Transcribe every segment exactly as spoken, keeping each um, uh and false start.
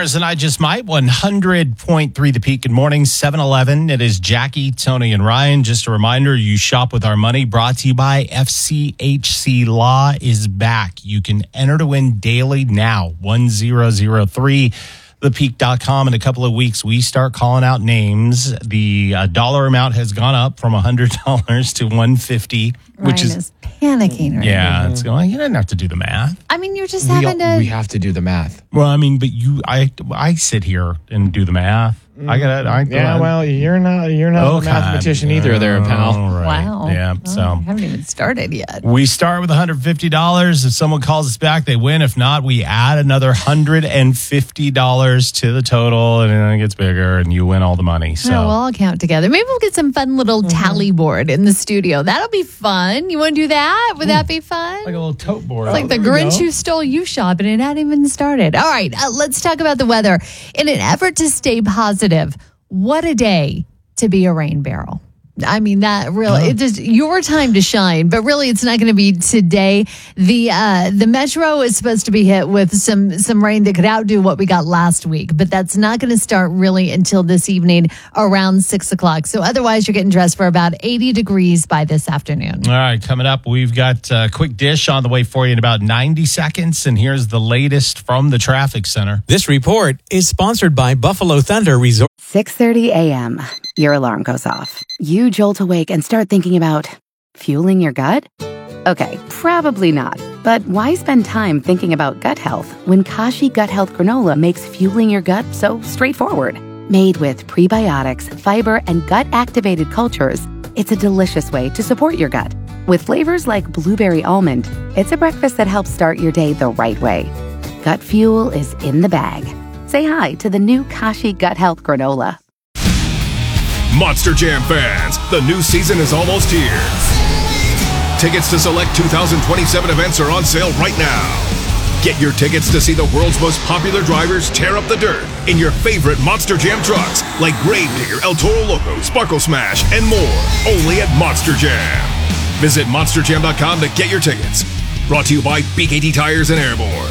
Stars and I Just Might, one hundred point three The Peak. Good morning, seven eleven. It is Jackie, Tony, and Ryan. Just a reminder, you shop with our money, brought to you by F C H C. Law is back. You can enter to win daily now, one thousand three. the peak dot com. In a couple of weeks, we start calling out names. The uh, dollar amount has gone up from one hundred dollars to one hundred fifty dollars, which Ryan is, is panicking right yeah, now. it's going, you didn't have to do the math. I mean, you're just We, having to. we have to do the math. Well, I mean, but you, I, I sit here and do the math. I got it. I Yeah, well, you're not you're not Okay. a mathematician either there, pal. All right. Wow. Yeah. Oh, So I haven't even started yet. we start with one hundred fifty dollars. If someone calls us back, they win. If not, we add another one hundred fifty dollars to the total, and then it gets bigger, and you win all the money. So Oh, we'll all count together. Maybe we'll get some fun little tally board in the studio. That'll be fun. You want to do that? Would that be fun? like a little tote board. It's like the There we Grinch go. who stole you shop, and it hadn't even started. All right, uh, let's talk about the weather. In an effort to stay positive, what a day to be a rain barrel. I mean, that really, it's just your time to shine, but really it's not going to be today. The uh, the metro is supposed to be hit with some, some rain that could outdo what we got last week, but that's not going to start really until this evening around six o'clock. So otherwise, you're getting dressed for about eighty degrees by this afternoon. All right, coming up, we've got a quick dish on the way for you in about ninety seconds, and here's the latest from the traffic center. This report is sponsored by Buffalo Thunder Resort. six thirty a.m. Your alarm goes off. You jolt awake and start thinking about fueling your gut? Okay, probably not. But why spend time thinking about gut health when Kashi Gut Health Granola makes fueling your gut so straightforward? Made with prebiotics, fiber, and gut-activated cultures, it's a delicious way to support your gut. With flavors like blueberry almond, it's a breakfast that helps start your day the right way. Gut fuel is in the bag. Say hi to the new Kashi Gut Health Granola. Monster Jam fans, the new season is almost here. Tickets to select two thousand twenty-seven events are on sale right now. Get your tickets to see the world's most popular drivers tear up the dirt in your favorite Monster Jam trucks like Gravedigger, El Toro Loco, Sparkle Smash, and more, only at Monster Jam. Visit monster jam dot com to get your tickets. Brought to you by B K T Tires and Airborne.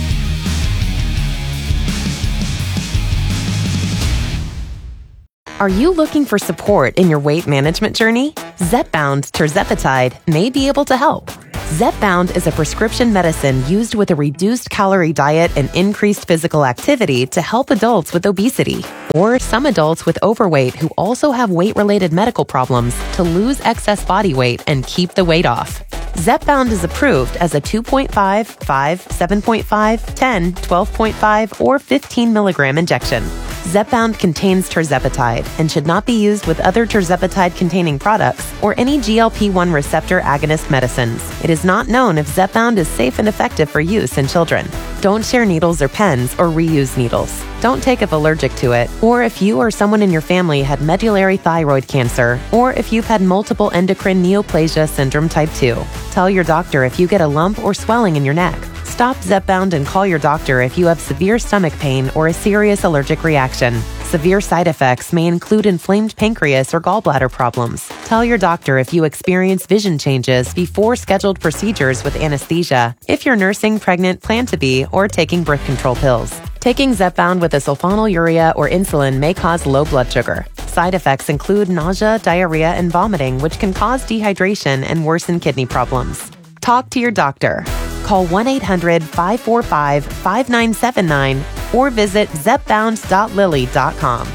Are you looking for support in your weight management journey? Zepbound tirzepatide may be able to help. Zepbound is a prescription medicine used with a reduced calorie diet and increased physical activity to help adults with obesity or some adults with overweight who also have weight-related medical problems to lose excess body weight and keep the weight off. Zepbound is approved as a two point five, five, seven point five, ten, twelve point five, or fifteen milligram injection. Zepbound contains tirzepatide and should not be used with other tirzepatide-containing products or any G L P one receptor agonist medicines. It is not known if Zepbound is safe and effective for use in children. Don't share needles or pens or reuse needles. Don't take if allergic to it, or if you or someone in your family had medullary thyroid cancer, or if you've had multiple endocrine neoplasia syndrome type two. Tell your doctor if you get a lump or swelling in your neck. Stop Zepbound and call your doctor if you have severe stomach pain or a serious allergic reaction. Severe side effects may include inflamed pancreas or gallbladder problems. Tell your doctor if you experience vision changes before scheduled procedures with anesthesia, if you're nursing, pregnant, plan to be, or taking birth control pills. Taking Zepbound with a sulfonylurea or insulin may cause low blood sugar. Side effects include nausea, diarrhea, and vomiting, which can cause dehydration and worsen kidney problems. Talk to your doctor. Call one eight hundred, five four five, five nine seven nine or visit zepbound dot lilly dot com.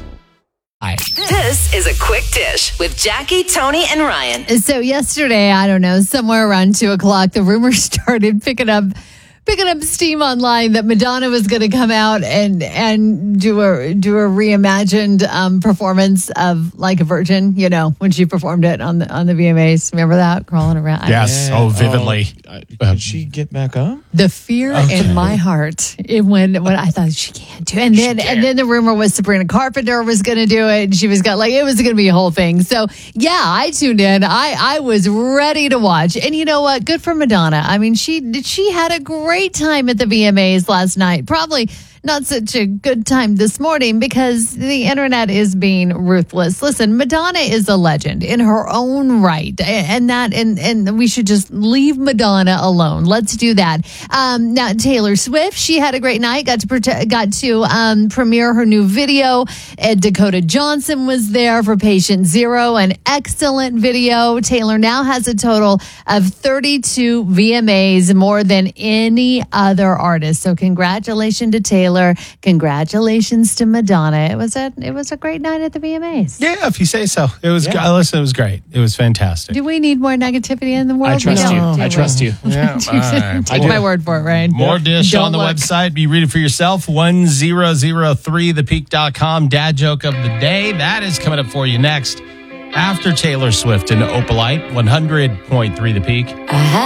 This is a quick dish with Jackie, Tony, and Ryan. So yesterday, I don't know, somewhere around two o'clock, the rumor started picking up picking up steam online that Madonna was going to come out and and do a do a reimagined um, performance of Like a Virgin. You know, when she performed it on the on the V M As. Remember that crawling around? Yes, Yeah. oh, vividly. Oh, uh, did she get back up? The fear Okay. in my heart it, when when I thought she can't do it, and then and then the rumor was Sabrina Carpenter was going to do it, and she was got like it was going to be a whole thing. So yeah, I tuned in. I I was ready to watch, and you know what? Good for Madonna. I mean, she she had a great great time at the V M As last night. Probably not such a good time this morning because the internet is being ruthless. Listen, Madonna is a legend in her own right, and that and and we should just leave Madonna alone. Let's do that. Um, now Taylor Swift, she had a great night. Got to prote- got to um, premiere her new video. And Dakota Johnson was there for Patient Zero, an excellent video. Taylor now has a total of thirty-two V M As, more than any other artist. So congratulations to Taylor. Congratulations to Madonna. It was a it was a great night at the V M As. Yeah, if you say so. It was. Yeah. Listen, it was great. It was fantastic. Do we need more negativity in the world? I trust We you. don't, do I we? trust you. Yeah, all right. Take my word for it, Ryan. More dish Don't on the look. website. Be read it for yourself. one thousand three the peak dot com. Dad joke of the day. That is coming up for you next. After Taylor Swift and Opalite, one hundred point three The Peak. I